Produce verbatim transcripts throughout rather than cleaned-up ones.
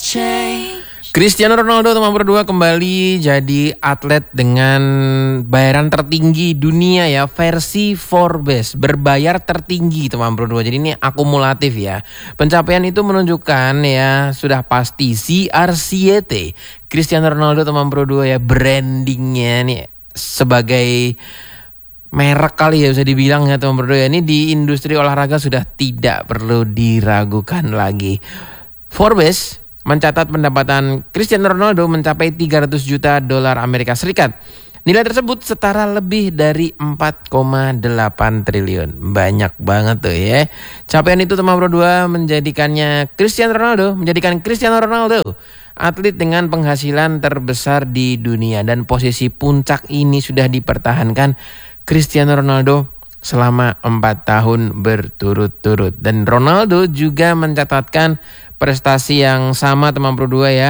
Cristiano Ronaldo teman berdua kembali jadi atlet dengan bayaran tertinggi dunia ya, versi Forbes, berbayar tertinggi teman berdua. Jadi ini akumulatif ya. Pencapaian itu menunjukkan ya sudah pasti C R siete Cristiano Ronaldo teman berdua ya, brandingnya nih sebagai merek kali ya bisa dibilang ya teman berdua. Ini di industri olahraga sudah tidak perlu diragukan lagi. Forbes mencatat pendapatan Cristiano Ronaldo mencapai tiga ratus juta dolar Amerika Serikat. Nilai tersebut setara lebih dari empat koma delapan triliun. Banyak banget tuh ya. Capaian itu teman berdua menjadikannya Cristiano Ronaldo, menjadikan Cristiano Ronaldo atlet dengan penghasilan terbesar di dunia. Dan posisi puncak ini sudah dipertahankan Cristiano Ronaldo selama empat tahun berturut-turut. Dan Ronaldo juga mencatatkan prestasi yang sama teman berdua ya,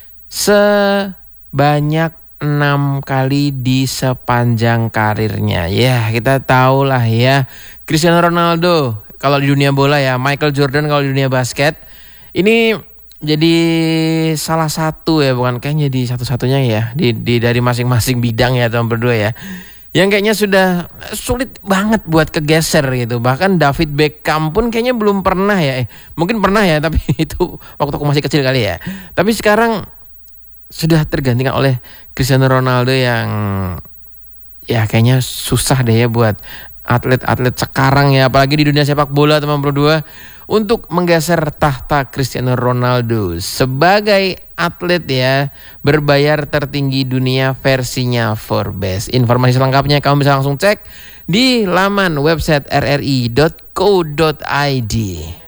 sebanyak enam kali di sepanjang karirnya. Ya kita tahu lah ya, Cristiano Ronaldo kalau di dunia bola ya, Michael Jordan kalau di dunia basket. Ini jadi salah satu ya, bukan kayaknya jadi satu-satunya ya di, di dari masing-masing bidang ya teman berdua ya, yang kayaknya sudah sulit banget buat kegeser gitu. Bahkan David Beckham pun kayaknya belum pernah ya. Eh, mungkin pernah ya, tapi itu waktu aku masih kecil kali ya. Tapi sekarang sudah tergantikan oleh Cristiano Ronaldo yang ya kayaknya susah deh ya buat atlet-atlet sekarang ya, apalagi di dunia sepak bola teman berdua, untuk menggeser tahta Cristiano Ronaldo sebagai atlet ya berbayar tertinggi dunia versinya Forbes. Informasi selengkapnya kamu bisa langsung cek di laman website r r i dot co dot i d.